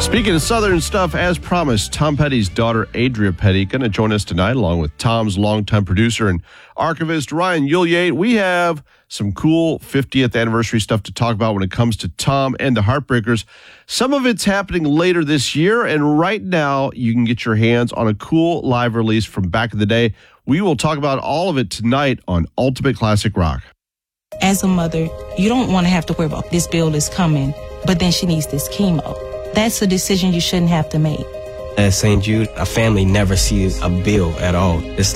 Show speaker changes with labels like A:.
A: Speaking of Southern stuff, as promised, Tom Petty's daughter, Adria Petty, going to join us tonight, along with Tom's longtime producer and archivist, Ryan Ulyate. We have some cool 50th anniversary stuff to talk about when it comes to Tom and the Heartbreakers. Some of it's happening later this year, and right now you can get your hands on a cool live release from back in the day. We will talk about all of it tonight on Ultimate Classic Rock.
B: As a mother, you don't want to have to worry about this bill is coming, but then she needs this chemo. That's a decision you shouldn't have to make.
C: At St. Jude, a family never sees a bill at all. It's